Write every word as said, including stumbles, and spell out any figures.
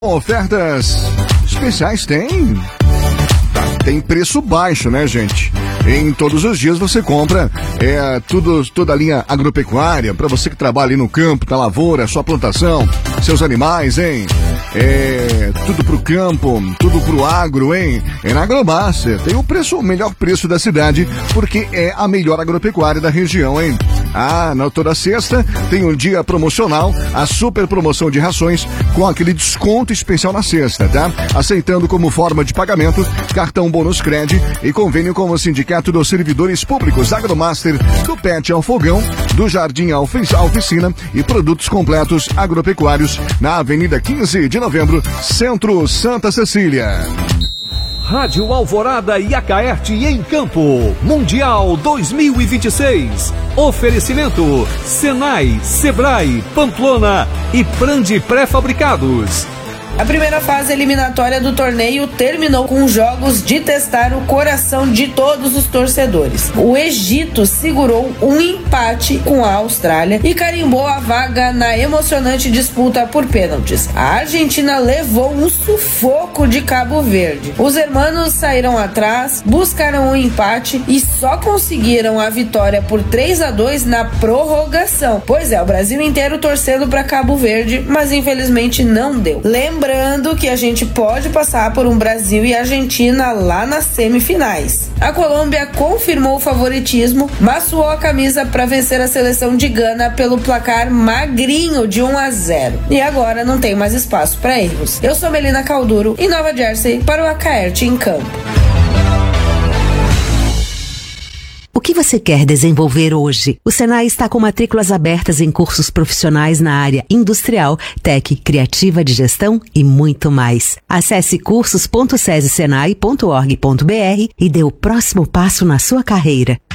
Ofertas especiais tem. Tem preço baixo, né, gente? Em todos os dias você compra é, tudo, toda a linha agropecuária, para você que trabalha ali no campo, na lavoura, sua plantação, seus animais, hein? É, tudo pro campo, tudo pro agro, hein? É na Agromaster. Tem o preço, o melhor preço da cidade, porque é a melhor agropecuária da região, hein? Ah, na toda sexta tem um dia promocional, a super promoção de rações com aquele desconto especial na sexta, tá? Aceitando como forma de pagamento cartão bônus crédito e convênio com o Sindicato dos Servidores Públicos Agromaster, do Pet ao Fogão, do Jardim à Oficina e produtos completos agropecuários na Avenida quinze de Novembro, Centro Santa Cecília. Rádio Alvorada e Acaerte em Campo. Mundial dois mil e vinte e seis. Oferecimento Senai, Sebrae, Pamplona e Prandi Pré-Fabricados. A primeira fase eliminatória do torneio terminou com jogos de testar o coração de todos os torcedores. O Egito segurou um empate com a Austrália e carimbou a vaga na emocionante disputa por pênaltis. A Argentina levou um sufoco de Cabo Verde. Os hermanos saíram atrás, buscaram o um empate e só conseguiram a vitória por três a dois na prorrogação. Pois é, o Brasil inteiro torcendo para Cabo Verde, mas infelizmente não deu. Lembra Lembrando que a gente pode passar por um Brasil e Argentina lá nas semifinais. A Colômbia confirmou o favoritismo, mas suou a camisa para vencer a seleção de Gana pelo placar magrinho de um a zero. E agora não tem mais espaço para erros. Eu sou Melina Calduro, em Nova Jersey, para o Acaerte em Campo. O que você quer desenvolver hoje? O Senai está com matrículas abertas em cursos profissionais na área industrial, tech, criativa de gestão e muito mais. Acesse cursos ponto sesi senai ponto org ponto br e dê o próximo passo na sua carreira.